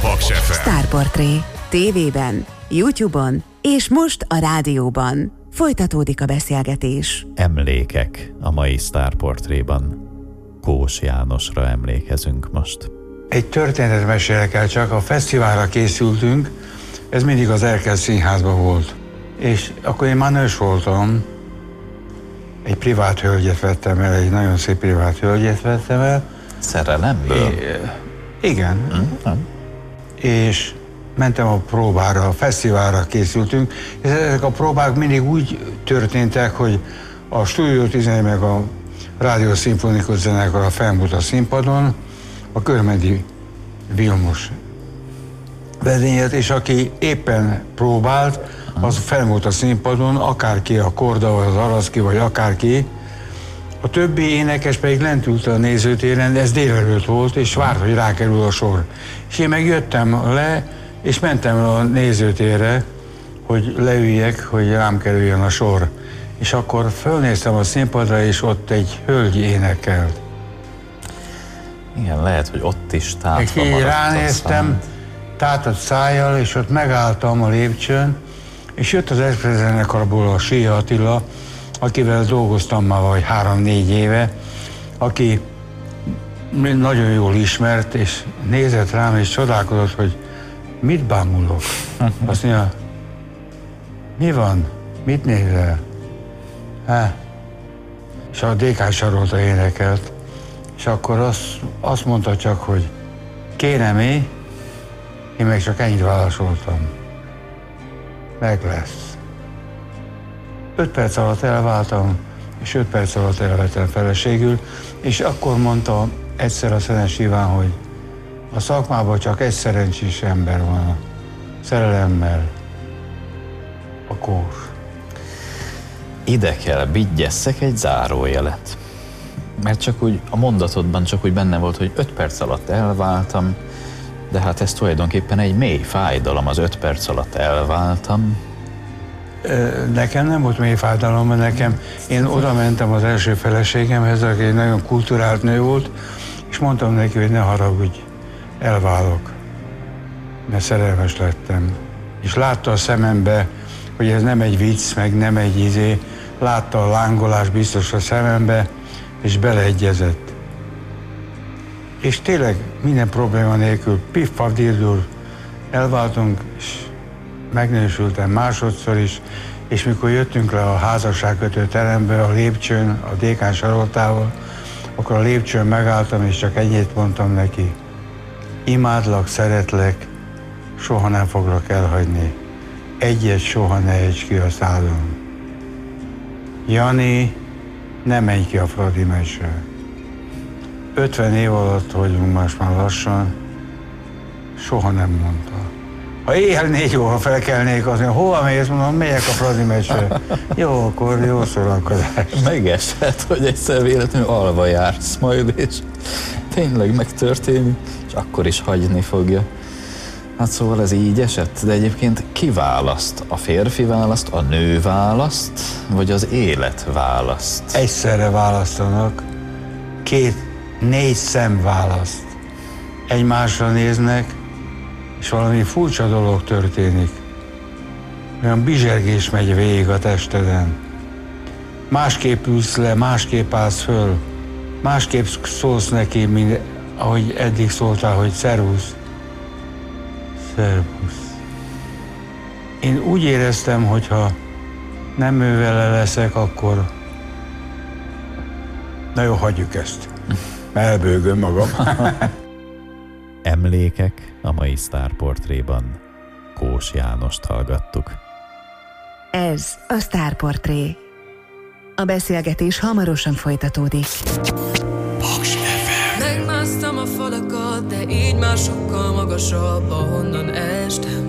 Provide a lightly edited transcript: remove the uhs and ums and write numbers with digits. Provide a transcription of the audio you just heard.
Paks FM. Sztárportré. TV-ben, YouTube-on és most a rádióban. Folytatódik a beszélgetés. Emlékek a mai Sztárportréban. Kós Jánosra emlékezünk most. Egy történetet mesélek el csak, a fesztiválra készültünk, ez mindig az Erkel Színházban volt. És akkor én már nős voltam, egy privát hölgyet vettem el, egy nagyon szép privát hölgyet vettem el. Szerelemből? Igen. És mentem a próbára, a fesztiválra készültünk, és ezek a próbák mindig úgy történtek, hogy a Stúdió 11 meg a Rádió Szimfonikus Zenekar fennmúlt a színpadon, a Körmendi Vilmos vezényelt, és aki éppen próbált, az felmúlt a színpadon, akárki, a Korda, vagy az Araszki, vagy akárki. A többi énekes pedig lent ült a nézőtéren, ez délelőtt volt, és várt, hogy rákerül a sor. És én meg jöttem le, és mentem a nézőtérre, hogy leüljek, hogy rám kerüljön a sor. És akkor fölnéztem a színpadra, és ott egy hölgy énekelt. Igen, lehet, hogy ott is tátva maradt. Ránéztem, tátott szájjal, és ott megálltam a lépcsőn, és jött az Express zenekarból a Sia Attila, akivel dolgoztam már vagy 3-4 éve, aki nagyon jól ismert, és nézett rám, és csodálkozott, hogy mit bámulok. Azt mondja, mi van? Mit nézel? És a DK Sarolta énekelt, és akkor azt mondta csak, hogy kérem én meg csak ennyit válaszoltam. Meg lesz. 5 perc alatt elváltam, és 5 perc alatt elvettem feleségül, és akkor mondta egyszer a Szenes Iván, hogy a szakmában csak egy szerencsés ember van, a szerelemmel, a Kós. Ide kell vigyesszek egy zárójelet. Mert csak úgy a mondatodban csak úgy benne volt, hogy 5 perc alatt elváltam, de hát ez tulajdonképpen egy mély fájdalom, az 5 perc alatt elváltam. Nekem nem volt mély fájdalom, mert én oda mentem az első feleségemhez, aki egy nagyon kulturált nő volt, és mondtam neki, hogy ne haragudj, elválok, mert szerelmes lettem. És látta a szemembe, hogy ez nem egy vicc, meg nem egy izé, látta a lángolás biztos a szemembe, és beleegyezett. És tényleg minden probléma nélkül, piff-paff dirdur, elváltunk, és megnősültem másodszor is, és mikor jöttünk le a házasságkötő terembe, a lépcsőn, a Dékán Saroltával, akkor a lépcsőn megálltam, és csak ennyit mondtam neki. Imádlak, szeretlek, soha nem foglak elhagyni. Egyet soha ne ejts ki a szádon. Jani, ne menj ki a Fradi meccsre. 50 év alatt vagyunk most már lassan, soha nem mondta. Ha éjjel 4 óra felkelnék, azt mondja, hova mész? Mondom, megyek a Fradi meccsre. Jó, akkor jó szórakozás. Megesett, hogy egyszer véletlenül alva jársz majd, és tényleg megtörténik, és akkor is hagyni fogja. Hát szóval ez így esett, de egyébként ki választ? A férfi választ, a nő választ, vagy az élet választ? Egyszerre választanak, 4 szem választ. Egymásra néznek, és valami furcsa dolog történik. Olyan bizsergés megy végig a testeden. Másképp ülsz le, másképp állsz föl, másképp szólsz neki, mint ahogy eddig szóltál, hogy szervusz. Szervusz. Én úgy éreztem, hogyha nem ő vele leszek, akkor na jó, hagyjuk ezt. Elbőgöm magam. Emlékek a mai Sztárportréban. Kós Jánost hallgattuk. Ez a Sztárportré. A beszélgetés hamarosan folytatódik. Paks FM. Megmásztam a falakat, de így már sokkal magasabb, ahonnan estem.